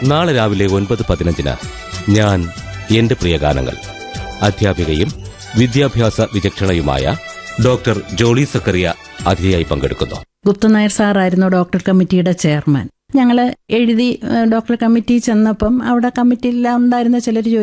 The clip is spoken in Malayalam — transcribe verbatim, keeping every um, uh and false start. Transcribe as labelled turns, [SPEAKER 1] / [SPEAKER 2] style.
[SPEAKER 1] നാളെ രാവിലെ ഒൻപത് പതിനഞ്ചിന് ഞാൻ എന്റെ പ്രിയഗാനങ്ങൾ അധ്യാപികയും വിദ്യാഭ്യാസ വിചക്ഷണയുമായ ഡോക്ടർ ജോളി സക്കറിയ അതിഥിയായി പങ്കെടുക്കുന്നു.
[SPEAKER 2] ഗുപ്തനായർ സാറായിരുന്നു ഡോക്ടർ കമ്മിറ്റിയുടെ ചെയർമാൻ. ഞങ്ങൾ എഴുതി ഡോക്ടർ കമ്മിറ്റി ചെന്നപ്പം അവിടെ കമ്മിറ്റിയിൽ ഉണ്ടായിരുന്ന ചിലർ